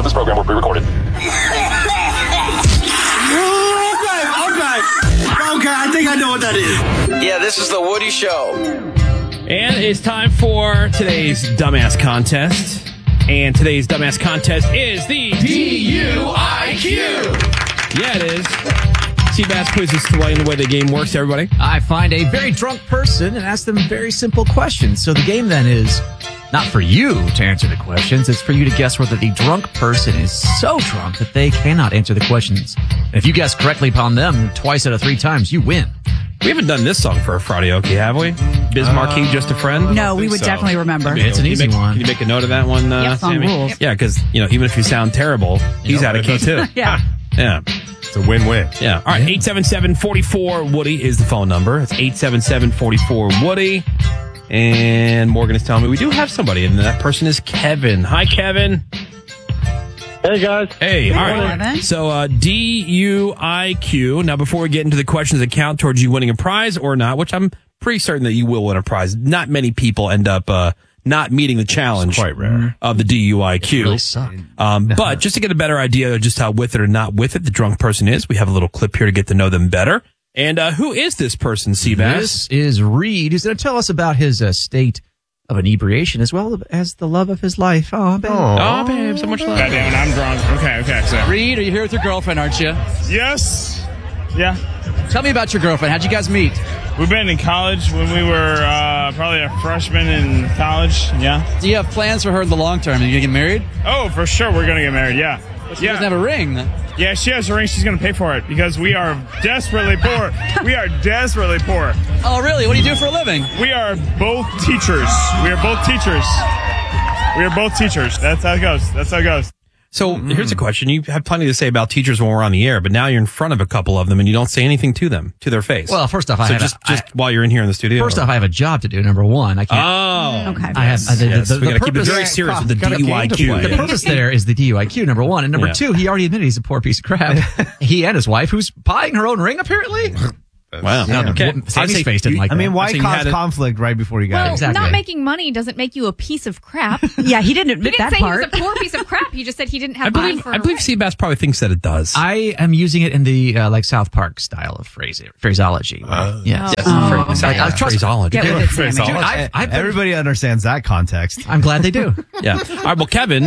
of this program were pre-recorded. Okay, I think I know what that is. Yeah, this is the Woody Show. And it's time for today's Dumbass Contest. And today's Dumbass Contest is the DUIQ. Yeah, it is. Seabass quiz is explain the way the game works, everybody. I find a very drunk person and ask them very simple questions. So the game then is not for you to answer the questions. It's for you to guess whether the drunk person is so drunk that they cannot answer the questions. And if you guess correctly upon them twice out of 3 times, you win. We haven't done this song for a Friday Okie, have we? Biz Marquee, Just a Friend? No, we would definitely remember. It's an easy one. Can you make a note of that one, Yep, song Sammy? rules. Yeah, because, even if you sound terrible, he's out of key, too. Yeah. Yeah. It's a win-win. Yeah. All right. 877-44-WOODY is the phone number. It's 877-44-WOODY. And Morgan is telling me we do have somebody, and that person is Kevin. Hi, Kevin. Hey, guys. Hey. All right. Kevin. So, DUIQ. Now, before we get into the questions that count towards you winning a prize or not, which I'm pretty certain that you will win a prize. Not many people end up not meeting the challenge. It's quite rare. Of the DUIQ. Really suck. But just to get a better idea of just how with it or not with it the drunk person is, we have a little clip here to get to know them better. And who is this person, Seabass? This is Reed. He's going to tell us about his state of inebriation as well as the love of his life. Oh, babe. Oh, babe, so much love. God damn it, I'm drunk. Okay. So. Reed, are you here with your girlfriend, aren't you? Yes. Yeah. Tell me about your girlfriend. How'd you guys meet? We've been in college when we were probably a freshman in college. Yeah. Do you have plans for her in the long term? Are you going to get married? Oh, for sure we're going to get married, yeah. But she doesn't have a ring. Yeah, she has a ring. She's going to pay for it because we are desperately poor. We are desperately poor. Oh, really? What do you do for a living? We are both teachers. We are both teachers. That's how it goes. So here's a question. You have plenty to say about teachers when we're on the air, but now you're in front of a couple of them and you don't say anything to them, to their face. Well, first off, just while you're in here in the studio. First off, I have a job to do. Number one, I can't. Oh, Okay. I have yes. We got to keep it purpose- very serious with the got a game to DUIQ. play. The purpose there is the DUIQ, number one. And number two, he already admitted he's a poor piece of crap. He and his wife, who's buying her own ring, apparently. Wow. Now, Okay. Sammy's face didn't like that. I mean, why So you cause had it- conflict right before you got Well, it? Exactly. not making money doesn't make you a piece of crap. Yeah, he didn't He admit didn't that say part. he was a poor piece of crap. He just said he didn't have I money believe for a ring. Seabass probably thinks that it does. I am using it in the like South Park style of phraseology. Yes. Phraseology. Get with it, Sammy. Phraseology. Everybody understands that context. I'm glad they do. Yeah. All right. Well, Kevin,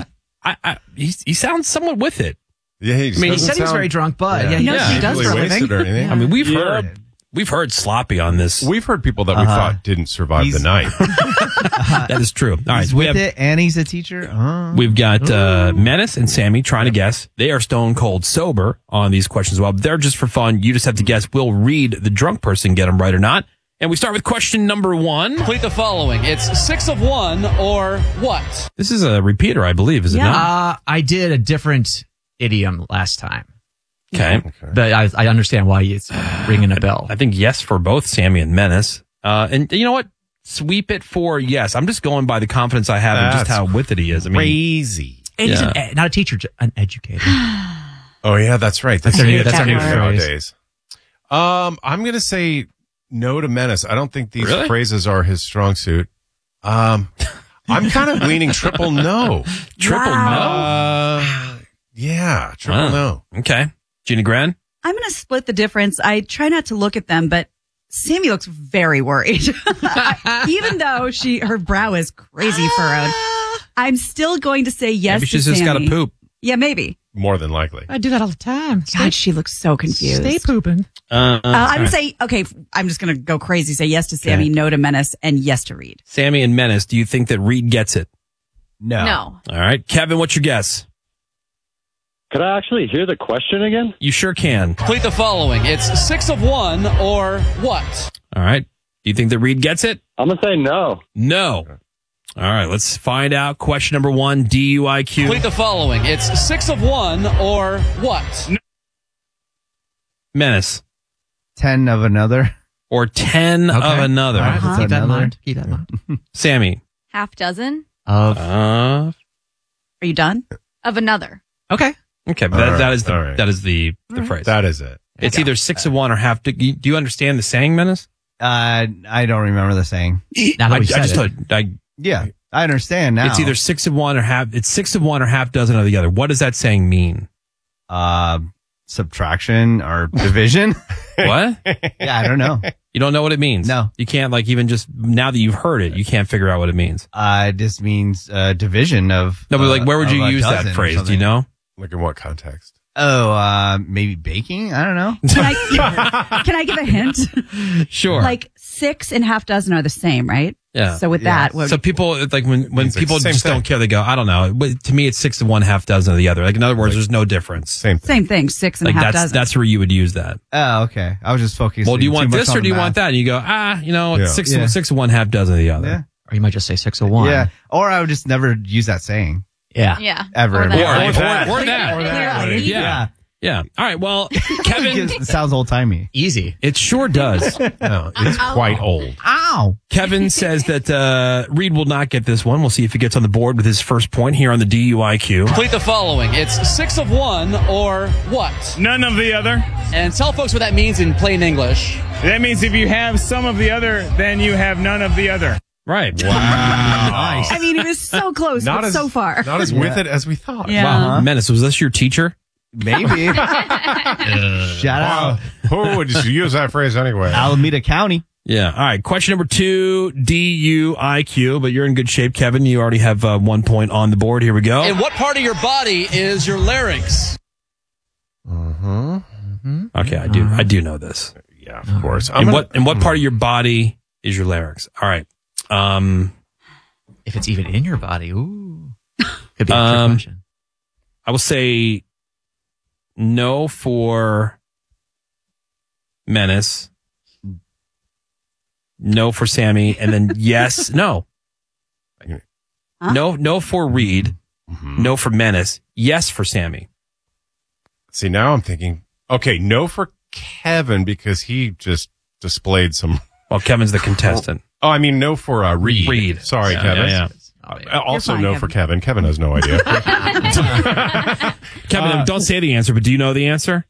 he sounds somewhat with it. Yeah, He said he was very drunk, but He knows what he does for a living. or anything. I mean, we've heard sloppy on this. We've heard people that we thought didn't survive the night. That is true. All right. He's with it, and he's a teacher. We've got Menace and Sammy trying to guess. They are stone cold sober on these questions as well. They're just for fun. You just have to guess. Will Reed, the drunk person, get them right or not? And we start with question number 1. Complete the following. It's 6 of 1 or what? This is a repeater, I believe, is it not? I did a different idiom last time. Okay. But I understand why it's ringing a bell. I think yes for both Sammy and Menace. And you know what? Sweep it for yes. I'm just going by the confidence I have in just how with it he is. I mean, Crazy. And he's not a teacher, an educator. Oh, yeah, that's right. That's our new phrase. nowadays. I'm going to say no to Menace. I don't think these phrases are his strong suit. I'm kind of leaning triple no. Triple no? Yeah, triple no. Okay. Gina Gran? I'm going to split the difference. I try not to look at them, but Sammy looks very worried. Even though her brow is crazy furrowed, I'm still going to say yes Maybe to she's Sammy. just got to poop. Yeah, maybe. More than likely. I do that all the time. God, she looks so confused. Stay pooping. I'm going to say, okay, I'm just going to go crazy. Say yes to Sammy, no to Menace, and yes to Reed. Sammy and Menace, do you think that Reed gets it? No. All right. Kevin, what's your guess? Could I actually hear the question again? You sure can. Complete the following. It's 6 of 1 or what? All right. Do you think that Reed gets it? I'm going to say no. No. All right. Let's find out. Question number 1, DUIQ. Complete the following. It's 6 of 1 or what? Menace. 10 of another. Or 10 of another. All right, keep that in mind. Keep that in mind. Sammy. Half dozen Are you done? of another. Okay. Okay, but that is the phrase. That is it. It's either 6 of 1 or half. Do you understand the saying, Menace? I don't remember the saying. Now that we said I just it. told. Yeah. I understand now. It's either 6 of one or half. It's 6 of one or half dozen of the other. What does that saying mean? Subtraction or division. What? Yeah, I don't know. You don't know what it means? No. You can't even just, now that you've heard it, you can't figure out what it means. It just means division of. No, but where would you use that phrase? Do you know? Like in what context? Oh, maybe baking? I don't know. Can I give a hint? Sure. Like 6 and half dozen are the same, right? Yeah. So with that, so people, like when people same just thing. don't care, they go, I don't know. But to me, it's 6 of one, half dozen of the other. Like in other words, there's no difference. Same thing. same thing, 6 and Like half dozen. that's where you would use that. Oh, okay. I was just focusing. Well, do you want too much this on or do you the want math. that? And you go, it's Yeah. six of one, half dozen of the other. Yeah. Or you might just say 6 of 1. Yeah. Or I would just never use that saying Yeah. Yeah. ever. Or that. Or that. or that. Clearly. Yeah. Yeah. All right. Well, Kevin, It sounds old timey. Easy. it sure does. No, it's quite old. Ow. Kevin says that Reed will not get this one. We'll see if he gets on the board with his first point here on the DUIQ. Complete the following. It's 6 of one or what? None of the other. And tell folks what that means in plain English. That means if you have some of the other, then you have none of the other. Right. Nice. I mean, it was so close, Not but as so far. Not as with it as we thought. Yeah. Wow. Menace, was this your teacher? Maybe. Shout out. Who would you use that phrase anyway? Alameda County. Yeah. All right. Question number 2, DUIQ, but you're in good shape, Kevin. You already have 1 point on the board. Here we go. In what part of your body is your larynx? Okay. I do know this. Yeah, of course. In what part of your body is your larynx? All right. If it's even in your body, ooh. Could be a trick question. I will say no for Menace, no for Sammy, and then yes, no. Huh? No for Reed, no for Menace, yes for Sammy. See, now I'm thinking, okay, no for Kevin because he just displayed some. Well, Kevin's the contestant. Oh, I mean, no for Reed. Reed. Sorry, Yeah, Kevin. yeah. Also, fine, no Kevin. for Kevin. Kevin has no idea. Kevin, don't say the answer, but do you know the answer?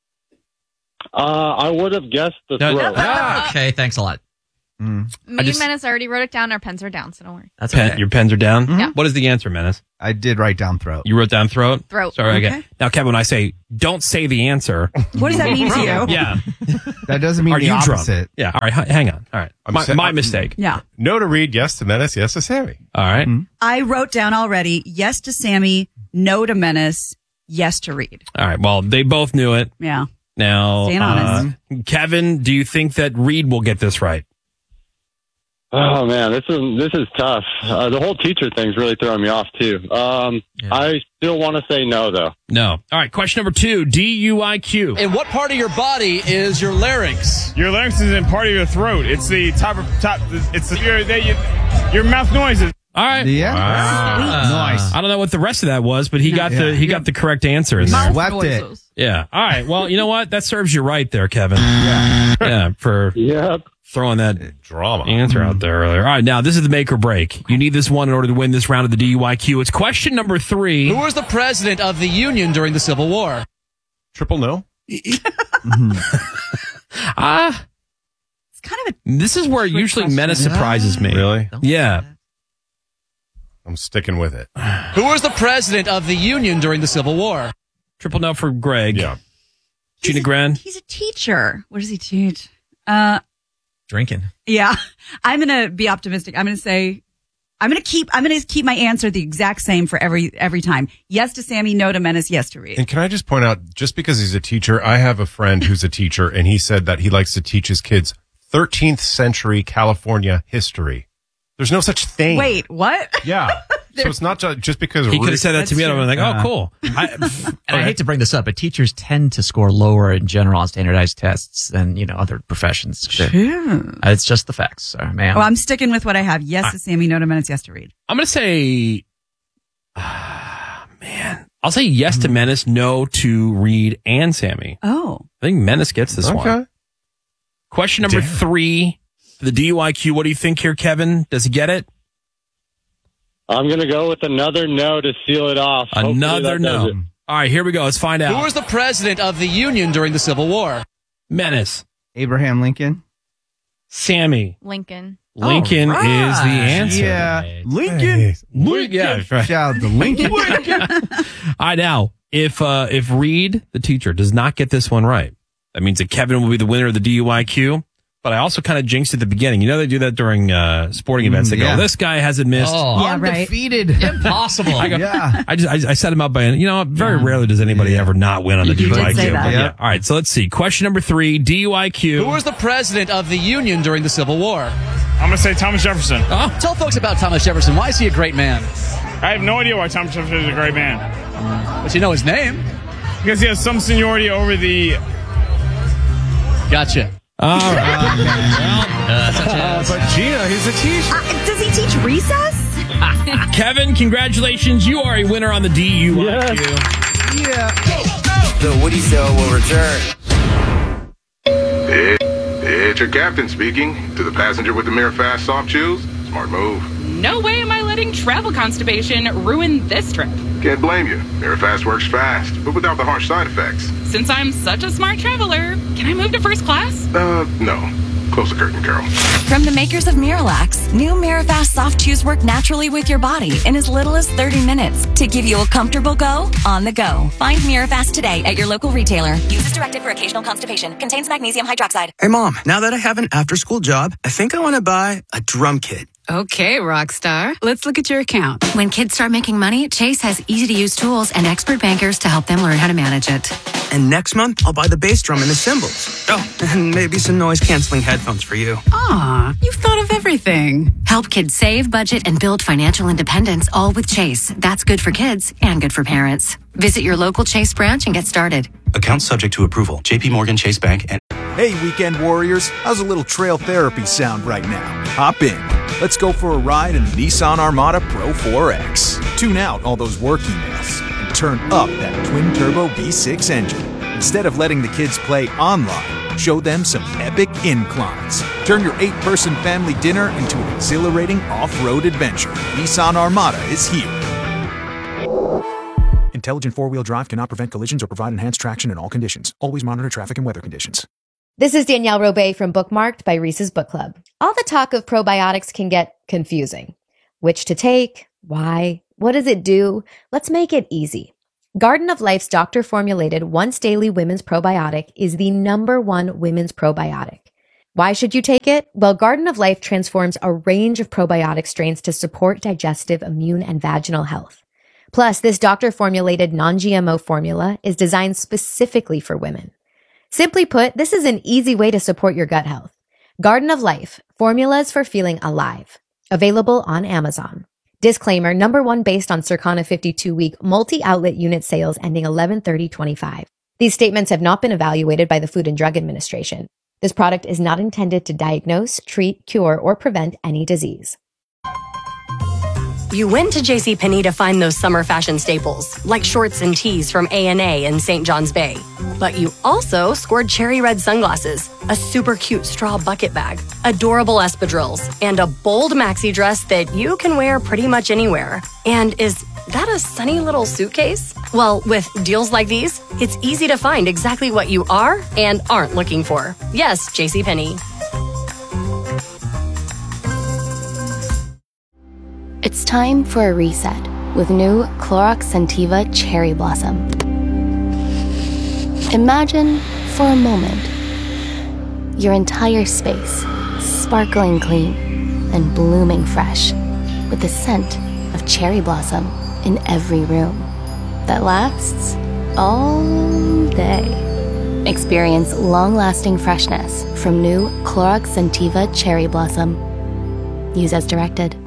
I would have guessed the No, throat. Okay, thanks a lot. Me and Menace already wrote it down. Our pens are down, so don't worry. That's okay. Your pens are down? Yeah. What is the answer, Menace? I did write down throat. You wrote down throat? Throat. Sorry, Okay. okay. Now, Kevin, when I say don't say the answer. What does that mean to you? Yeah. That doesn't mean Are the you opposite. drunk? Yeah. All right. Hang on. All right. My mistake. Yeah. No to Reed, yes to Menace, yes to Sammy. All right. I wrote down already yes to Sammy, no to Menace, yes to Reed. All right. Well, they both knew it. Yeah. Now, Staying honest. Kevin, do you think that Reed will get this right? Oh man, this is tough. The whole teacher thing's really throwing me off too. I still want to say no though. No. All right. Question number 2, DUIQ. In what part of your body is your larynx? Your larynx is in part of your throat. It's the top. It's your mouth noises. All right. Yeah. Nice. I don't know what the rest of that was, but he got the correct answer in there. Swept it. Yeah. All right. Well, you know what? That serves you right there, Kevin. Yeah. For throwing that drama answer out there earlier. All right. Now, this is the make or break. You need this one in order to win this round of the DUIQ. It's question number 3. Who was the president of the Union during the Civil War? Triple no? It's kind of a This is where usually question. Menace surprises me. Really? Yeah. I'm sticking with it. Who was the president of the Union during the Civil War? Triple no for Greg. Yeah. Gina Gren. He's a teacher. What does he teach? Drinking. Yeah. I'm going to be optimistic. I'm going to keep my answer the exact same for every time. Yes to Sammy, no to Menace, yes to Reed. And can I just point out, just because he's a teacher, I have a friend who's a teacher, and he said that he likes to teach his kids 13th century California history. There's no such thing. Wait, what? Yeah. So it's not just because He could have said that to me, and I'm like, oh, cool. And I hate to bring this up, but teachers tend to score lower in general on standardized tests than, other professions. It's just the facts, so, man. Well, I'm sticking with what I have. Yes to Sammy, no to Menace, yes to Reed. I'm going to say, I'll say yes to Menace, no to Reed and Sammy. Oh. I think Menace gets this one. Question number 3 for the DUIQ. What do you think here, Kevin? Does he get it? I'm going to go with another no to seal it off. Hopefully Another that does no. it. All right, here we go. Let's find out. Who was the president of the Union during the Civil War? Menace. Abraham Lincoln. Sammy. Lincoln. Lincoln All right. is the answer. Yeah. Lincoln. Yeah, that's right. Shout out to Lincoln. All right, now, if Reed, the teacher, does not get this one right, that means that Kevin will be the winner of the DUIQ. But I also kind of jinxed at the beginning. You know, they do that during sporting events. They go, this guy hasn't missed. Yeah, right. Undefeated. Impossible. I set him up by, very rarely does anybody ever not win on the You did DUIQ. say that. But yeah. All right, so let's see. Question number 3, DUIQ. Who was the president of the Union during the Civil War? I'm going to say Thomas Jefferson. Tell folks about Thomas Jefferson. Why is he a great man? I have no idea why Thomas Jefferson is a great man. But you know his name. Because he has some seniority over the... Gotcha. All right. But Gina, he's a teacher. Does he teach recess? Kevin, congratulations. You are a winner on the DUIQ. The Woody Show will return. It's your captain speaking. To the passenger with the Mirror Fast soft chews, smart move. No way am I letting travel constipation ruin this trip. Can't blame you. Mirror Fast works fast, but without the harsh side effects. Since I'm such a smart traveler, can I move to first class? No. Close the curtain, Carol. From the makers of Miralax, new Mirafast soft chews work naturally with your body in as little as 30 minutes to give you a comfortable go on the go. Find Mirafast today at your local retailer. Use as directed for occasional constipation. Contains magnesium hydroxide. Hey, Mom, now that I have an after-school job, I think I want to buy a drum kit. Okay, Rockstar. Let's look at your account. When kids start making money, Chase has easy-to-use tools and expert bankers to help them learn how to manage it. And next month, I'll buy the bass drum and the cymbals. Oh, and maybe some noise-canceling headphones for you. Aw, you've thought of everything. Help kids save, budget, and build financial independence, all with Chase. That's good for kids and good for parents. Visit your local Chase branch and get started. Account subject to approval. JP Morgan Chase Bank and... Hey, weekend warriors. How's a little trail therapy sound right now? Hop in. Let's go for a ride in the Nissan Armada Pro 4X. Tune out all those work emails and turn up that twin-turbo V6 engine. Instead of letting the kids play online, show them some epic inclines. Turn your 8-person family dinner into an exhilarating off-road adventure. Nissan Armada is here. Intelligent four-wheel drive cannot prevent collisions or provide enhanced traction in all conditions. Always monitor traffic and weather conditions. This is Danielle Robay from Bookmarked by Reese's Book Club. All the talk of probiotics can get confusing. Which to take? Why? What does it do? Let's make it easy. Garden of Life's doctor-formulated once-daily women's probiotic is the #1 women's probiotic. Why should you take it? Well, Garden of Life transforms a range of probiotic strains to support digestive, immune, and vaginal health. Plus, this doctor-formulated non-GMO formula is designed specifically for women. Simply put, this is an easy way to support your gut health. Garden of Life, formulas for feeling alive. Available on Amazon. Disclaimer, #1 based on Circana 52-week multi-outlet unit sales ending 11/30/25. These statements have not been evaluated by the Food and Drug Administration. This product is not intended to diagnose, treat, cure, or prevent any disease. You went to JCPenney to find those summer fashion staples, like shorts and tees from A&A and St. John's Bay. But you also scored cherry red sunglasses, a super cute straw bucket bag, adorable espadrilles, and a bold maxi dress that you can wear pretty much anywhere. And is that a sunny little suitcase? Well, with deals like these, it's easy to find exactly what you are and aren't looking for. Yes, JCPenney. It's time for a reset with new Clorox Scentiva Cherry Blossom. Imagine, for a moment, your entire space sparkling clean and blooming fresh with the scent of cherry blossom in every room that lasts all day. Experience long-lasting freshness from new Clorox Scentiva Cherry Blossom. Use as directed.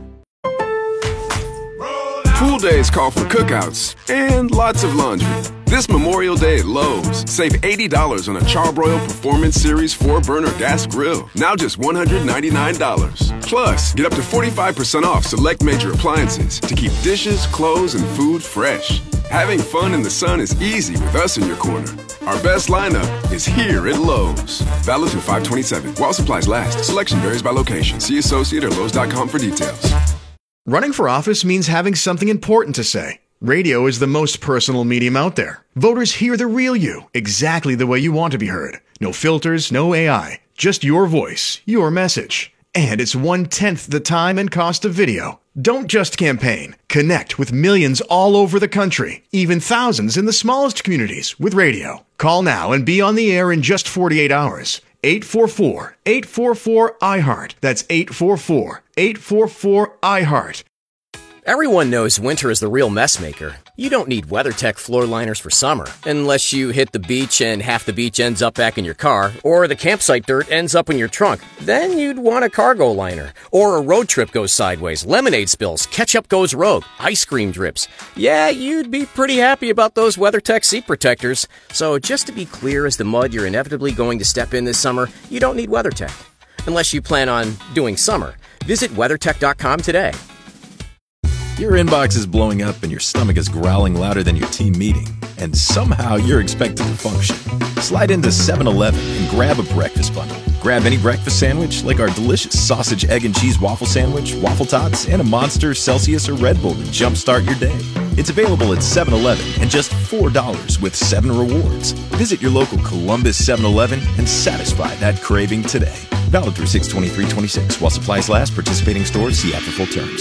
Pool days call for cookouts and lots of laundry. This Memorial Day at Lowe's, save $80 on a Charbroil Performance Series 4-burner gas grill, now just $199. Plus, get up to 45% off select major appliances to keep dishes, clothes, and food fresh. Having fun in the sun is easy with us in your corner. Our best lineup is here at Lowe's. Valid through 5/27. While supplies last. Selection varies by location. See associate or Lowe's.com for details. Running for office means having something important to say. Radio is the most personal medium out there. Voters hear the real you, exactly the way you want to be heard. No filters, no AI. Just your voice, your message. And it's 1/10 the time and cost of video. Don't just campaign. Connect with millions all over the country, even thousands in the smallest communities with radio. Call now and be on the air in just 48 hours. 844-844-iHeart. That's 844-844-iHeart. Everyone knows winter is the real mess maker. You don't need WeatherTech floor liners for summer, unless you hit the beach and half the beach ends up back in your car, or the campsite dirt ends up in your trunk. Then you'd want a cargo liner. Or a road trip goes sideways, lemonade spills, ketchup goes rogue, ice cream drips. Yeah, you'd be pretty happy about those WeatherTech seat protectors. So just to be clear as the mud you're inevitably going to step in this summer, you don't need WeatherTech. Unless you plan on doing summer. Visit WeatherTech.com today. Your inbox is blowing up and your stomach is growling louder than your team meeting, and somehow you're expected to function. Slide into 7-Eleven and grab a breakfast bundle. Grab any breakfast sandwich like our delicious sausage, egg, and cheese waffle sandwich, waffle tots, and a Monster, Celsius, or Red Bull to jumpstart your day. It's available at 7-Eleven and just $4 with 7 rewards. Visit your local Columbus 7-Eleven and satisfy that craving today. Valid through 6/23/26 while supplies last. Participating stores see after full terms.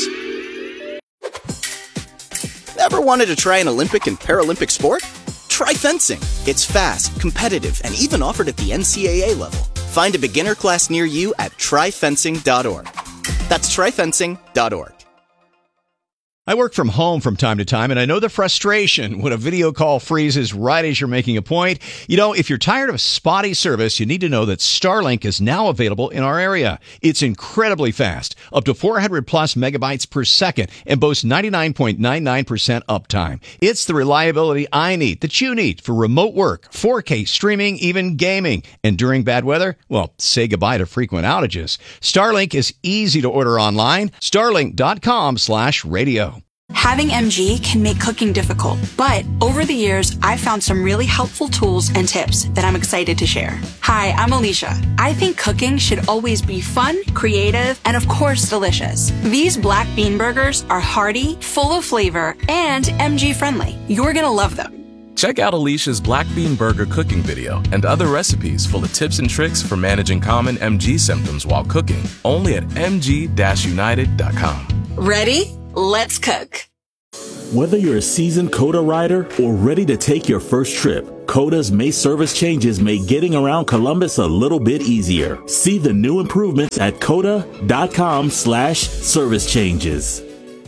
Ever wanted to try an Olympic and Paralympic sport? Try fencing. It's fast, competitive, and even offered at the NCAA level. Find a beginner class near you at tryfencing.org. That's tryfencing.org. I work from home from time to time, and I know the frustration when a video call freezes right as you're making a point. You know, if you're tired of spotty service, you need to know that Starlink is now available in our area. It's incredibly fast, up to 400 plus megabytes per second, and boasts 99.99% uptime. It's the reliability I need, that you need, for remote work, 4K streaming, even gaming. And during bad weather, well, say goodbye to frequent outages. Starlink is easy to order online. Starlink.com/radio. Having MG can make cooking difficult, but over the years, I've found some really helpful tools and tips that I'm excited to share. Hi, I'm Alicia. I think cooking should always be fun, creative, and of course, delicious. These black bean burgers are hearty, full of flavor, and MG friendly. You're gonna love them. Check out Alicia's Black Bean Burger cooking video and other recipes full of tips and tricks for managing common MG symptoms while cooking, only at mg-united.com. Ready? Let's cook. Whether you're a seasoned COTA rider or ready to take your first trip, COTA's May service changes make getting around Columbus a little bit easier. See the new improvements at COTA.com/service changes.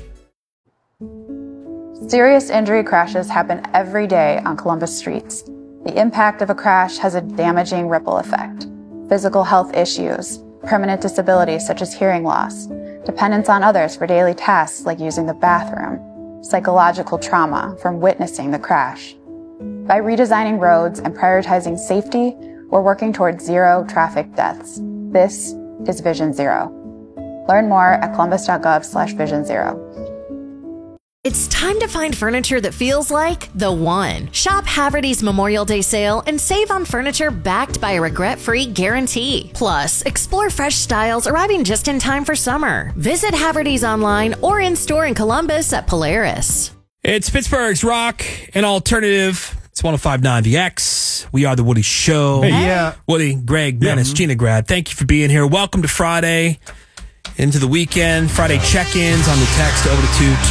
Serious injury crashes happen every day on Columbus streets. The impact of a crash has a damaging ripple effect. Physical health issues, permanent disabilities such as hearing loss, dependence on others for daily tasks like using the bathroom, psychological trauma from witnessing the crash. By redesigning roads and prioritizing safety, we're working towards zero traffic deaths. This is Vision Zero. Learn more at columbus.gov/Vision Zero. It's time to find furniture that feels like the one. Shop Haverty's Memorial Day sale and save on furniture backed by a regret-free guarantee. Plus, explore fresh styles arriving just in time for summer. Visit Haverty's online or in-store in Columbus at Polaris. It's Pittsburgh's rock and alternative. It's 105.9 The X. We are the Woody Show. Hey, yeah. Woody, Greg, Menace, Gina Grad. Thank you for being here. Welcome to Friday. Into the weekend, Friday check-ins on the text over to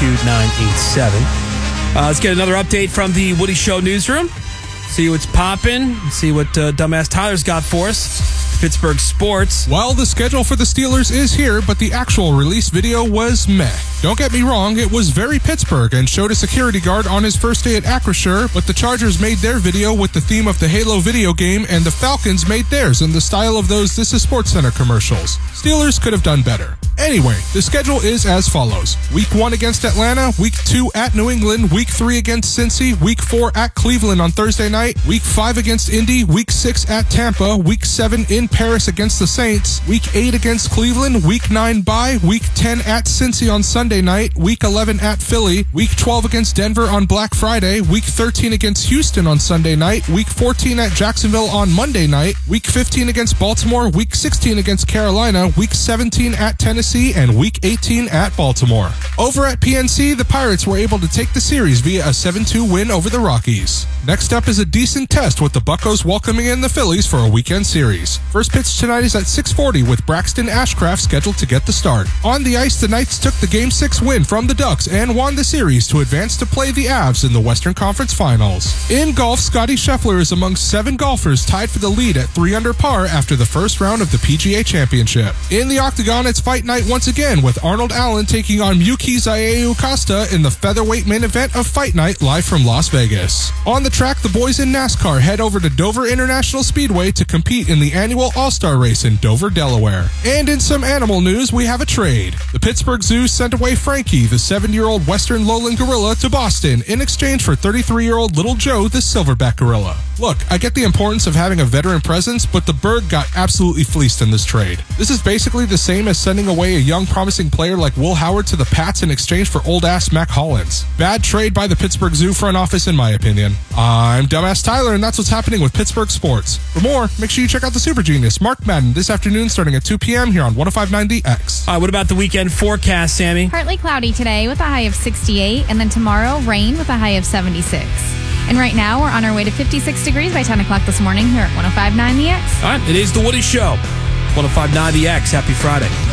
22987. Let's get another update from the Woody Show newsroom. See what's popping. See what Dumbass Tyler's got for us. Pittsburgh sports. Well, the schedule for the Steelers is here, but the actual release video was meh. Don't get me wrong, it was very Pittsburgh and showed a security guard on his first day at Acrisure, but the Chargers made their video with the theme of the Halo video game, and the Falcons made theirs in the style of those This Is SportsCenter commercials. Steelers could have done better. Anyway, the schedule is as follows. Week 1 against Atlanta, Week 2 at New England, Week 3 against Cincy, Week 4 at Cleveland on Thursday night, Week 5 against Indy, Week 6 at Tampa, Week 7 in Paris against the Saints, Week 8 against Cleveland, Week 9 bye, Week 10 at Cincy on Sunday night, Week 11 at Philly, Week 12 against Denver on Black Friday, Week 13 against Houston on Sunday night, Week 14 at Jacksonville on Monday night, Week 15 against Baltimore, Week 16 against Carolina, Week 17 at Tennessee, and Week 18 at Baltimore. Over at PNC, the Pirates were able to take the series via a 7-2 win over the Rockies. Next up is a decent test with the Buccos welcoming in the Phillies for a weekend series. For First pitch tonight is at 6:40 with Braxton Ashcraft scheduled to get the start. On the ice, the Knights took the Game 6 win from the Ducks and won the series to advance to play the Avs in the Western Conference Finals. In golf, Scotty Scheffler is among 7 golfers tied for the lead at 3 under par after the first round of the PGA Championship. In the Octagon, it's fight night once again with Arnold Allen taking on Yuki Zaeu Costa in the featherweight main event of Fight Night live from Las Vegas. On the track, the boys in NASCAR head over to Dover International Speedway to compete in the annual All-Star Race in Dover, Delaware. And in some animal news, we have a trade. The Pittsburgh Zoo sent away Frankie, the 7-year-old Western lowland gorilla, to Boston in exchange for 33-year-old Little Joe, the silverback gorilla. Look, I get the importance of having a veteran presence, but the bird got absolutely fleeced in this trade. This is basically the same as sending away a young promising player like Will Howard to the Pats in exchange for old-ass Mac Hollins. Bad trade by the Pittsburgh Zoo front office, in my opinion. I'm Dumbass Tyler, and that's what's happening with Pittsburgh sports. For more, make sure you check out the Super Genius, Mark Madden, this afternoon starting at 2 p.m. here on 105.9 The X. All right, what about the weekend forecast, Sammy? Partly cloudy today with a high of 68, and then tomorrow, rain with a high of 76. And right now, we're on our way to 56 degrees by 10 o'clock this morning here at 105.9 The X. All right, it is The Woody Show. 105.9 The X. Happy Friday.